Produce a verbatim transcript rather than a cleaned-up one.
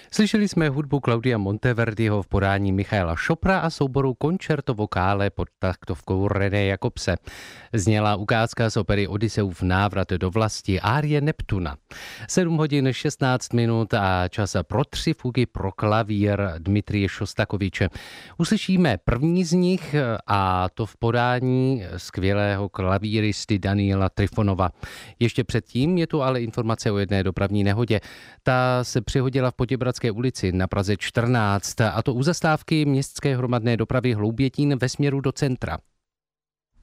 Slyšeli jsme hudbu Claudia Monteverdiho v podání Michaela Šopra a souboru Concerto Vocale pod taktovkou René Jakobse. Zněla ukázka z opery Odysseův návrat do vlasti árie Neptuna. sedm hodin šestnáct minut a čas pro tři fugy pro klavír Dmitrije Šostakoviče. Uslyšíme první z nich a to v podání skvělého klavíristy Daniela Trifonova. Ještě předtím je tu ale informace o jedné dopravní nehodě. Ta se přihodila v Poděbradské ulici na Praze čtrnáct, a to u zastávky městské hromadné dopravy Hloubětín ve směru do centra.